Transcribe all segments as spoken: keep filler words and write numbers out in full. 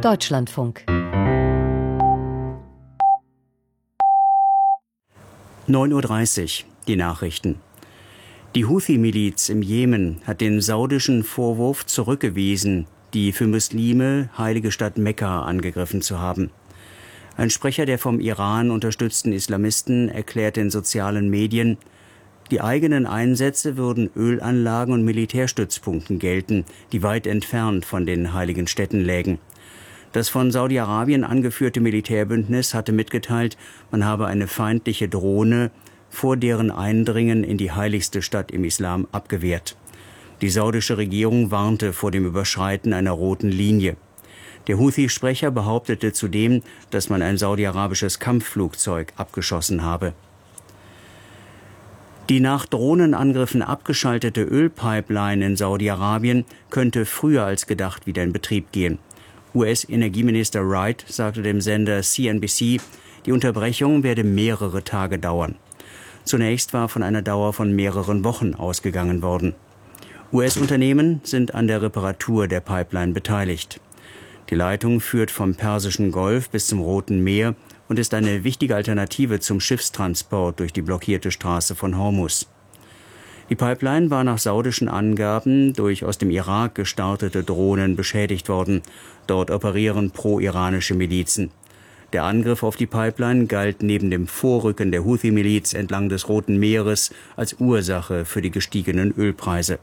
Deutschlandfunk. neun Uhr dreißig, die Nachrichten. Die Houthi-Miliz im Jemen hat den saudischen Vorwurf zurückgewiesen, die für Muslime heilige Stadt Mekka angegriffen zu haben. Ein Sprecher der vom Iran unterstützten Islamisten erklärt in sozialen Medien, die eigenen Einsätze würden Ölanlagen und Militärstützpunkten gelten, die weit entfernt von den heiligen Städten lägen. Das von Saudi-Arabien angeführte Militärbündnis hatte mitgeteilt, man habe eine feindliche Drohne vor deren Eindringen in die heiligste Stadt im Islam abgewehrt. Die saudische Regierung warnte vor dem Überschreiten einer roten Linie. Der Houthi-Sprecher behauptete zudem, dass man ein saudi-arabisches Kampfflugzeug abgeschossen habe. Die nach Drohnenangriffen abgeschaltete Ölpipeline in Saudi-Arabien könnte früher als gedacht wieder in Betrieb gehen. U S-Energieminister Wright sagte dem Sender C N B C, die Unterbrechung werde mehrere Tage dauern. Zunächst war von einer Dauer von mehreren Wochen ausgegangen worden. U S-Unternehmen sind an der Reparatur der Pipeline beteiligt. Die Leitung führt vom Persischen Golf bis zum Roten Meer und ist eine wichtige Alternative zum Schiffstransport durch die blockierte Straße von Hormuz. Die Pipeline war nach saudischen Angaben durch aus dem Irak gestartete Drohnen beschädigt worden. Dort operieren pro-iranische Milizen. Der Angriff auf die Pipeline galt neben dem Vorrücken der Houthi-Miliz entlang des Roten Meeres als Ursache für die gestiegenen Ölpreise.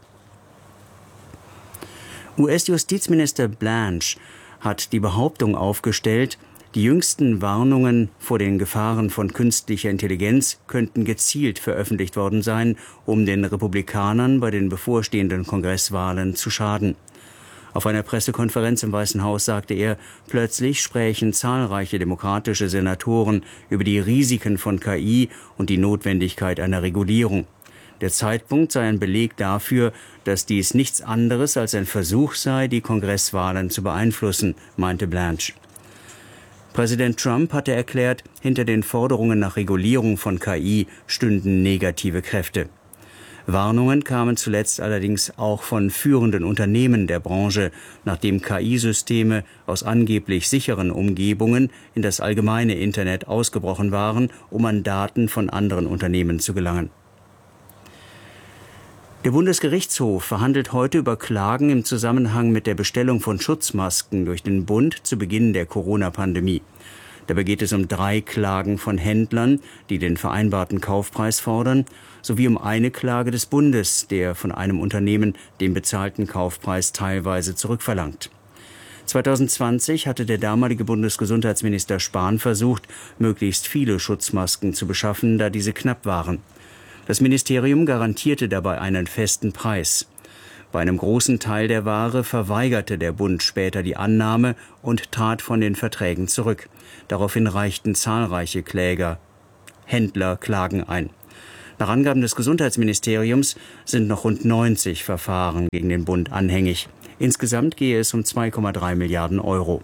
U S-Justizminister Blanche hat die Behauptung aufgestellt, die jüngsten Warnungen vor den Gefahren von künstlicher Intelligenz könnten gezielt veröffentlicht worden sein, um den Republikanern bei den bevorstehenden Kongresswahlen zu schaden. Auf einer Pressekonferenz im Weißen Haus sagte er, plötzlich sprächen zahlreiche demokratische Senatoren über die Risiken von K I und die Notwendigkeit einer Regulierung. Der Zeitpunkt sei ein Beleg dafür, dass dies nichts anderes als ein Versuch sei, die Kongresswahlen zu beeinflussen, meinte Blanche. Präsident Trump hatte erklärt, hinter den Forderungen nach Regulierung von K I stünden negative Kräfte. Warnungen kamen zuletzt allerdings auch von führenden Unternehmen der Branche, nachdem K I-Systeme aus angeblich sicheren Umgebungen in das allgemeine Internet ausgebrochen waren, um an Daten von anderen Unternehmen zu gelangen. Der Bundesgerichtshof verhandelt heute über Klagen im Zusammenhang mit der Bestellung von Schutzmasken durch den Bund zu Beginn der Corona-Pandemie. Dabei geht es um drei Klagen von Händlern, die den vereinbarten Kaufpreis fordern, sowie um eine Klage des Bundes, der von einem Unternehmen den bezahlten Kaufpreis teilweise zurückverlangt. zwanzig zwanzig hatte der damalige Bundesgesundheitsminister Spahn versucht, möglichst viele Schutzmasken zu beschaffen, da diese knapp waren. Das Ministerium garantierte dabei einen festen Preis. Bei einem großen Teil der Ware verweigerte der Bund später die Annahme und trat von den Verträgen zurück. Daraufhin reichten zahlreiche Kläger, Händler Klagen ein. Nach Angaben des Gesundheitsministeriums sind noch rund neunzig Verfahren gegen den Bund anhängig. Insgesamt gehe es um zwei Komma drei Milliarden Euro.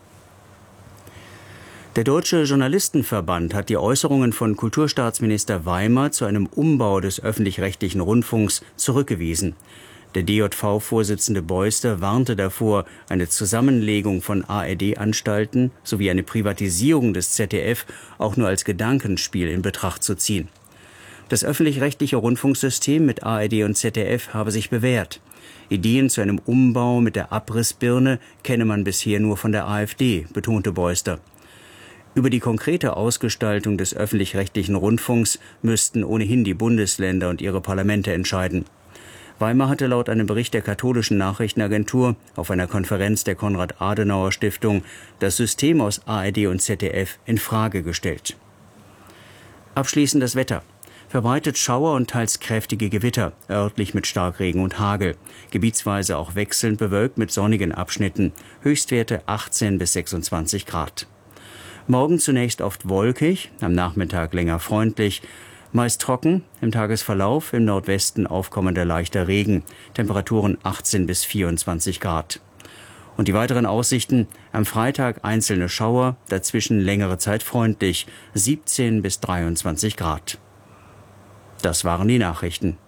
Der Deutsche Journalistenverband hat die Äußerungen von Kulturstaatsminister Weimer zu einem Umbau des öffentlich-rechtlichen Rundfunks zurückgewiesen. Der D J V-Vorsitzende Beuster warnte davor, eine Zusammenlegung von A R D-Anstalten sowie eine Privatisierung des Z D F auch nur als Gedankenspiel in Betracht zu ziehen. Das öffentlich-rechtliche Rundfunksystem mit A R D und Z D F habe sich bewährt. Ideen zu einem Umbau mit der Abrissbirne kenne man bisher nur von der AfD, betonte Beuster. Über die konkrete Ausgestaltung des öffentlich-rechtlichen Rundfunks müssten ohnehin die Bundesländer und ihre Parlamente entscheiden. Weimer hatte laut einem Bericht der katholischen Nachrichtenagentur auf einer Konferenz der Konrad-Adenauer-Stiftung das System aus A R D und Z D F in Frage gestellt. Abschließend das Wetter. Verbreitet Schauer und teils kräftige Gewitter, örtlich mit Starkregen und Hagel. Gebietsweise auch wechselnd bewölkt mit sonnigen Abschnitten. Höchstwerte achtzehn bis sechsundzwanzig Grad. Morgen zunächst oft wolkig, am Nachmittag länger freundlich. Meist trocken, im Tagesverlauf im Nordwesten aufkommender leichter Regen. Temperaturen achtzehn bis vierundzwanzig Grad. Und die weiteren Aussichten: am Freitag einzelne Schauer, dazwischen längere Zeit freundlich, siebzehn bis dreiundzwanzig Grad. Das waren die Nachrichten.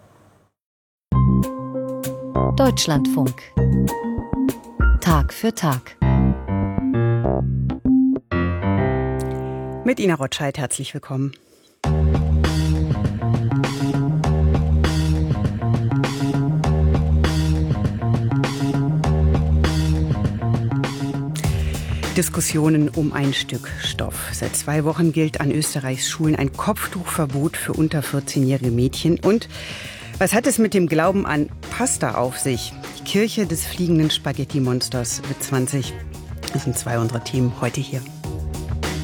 Deutschlandfunk. Tag für Tag. Mit Ina Rotscheid, herzlich willkommen. Diskussionen um ein Stück Stoff. Seit zwei Wochen gilt an Österreichs Schulen ein Kopftuchverbot für unter vierzehnjährige Mädchen. Und was hat es mit dem Glauben an Pasta auf sich? Die Kirche des fliegenden Spaghetti-Monsters wird zwanzig. Das sind zwei unserer Themen heute hier.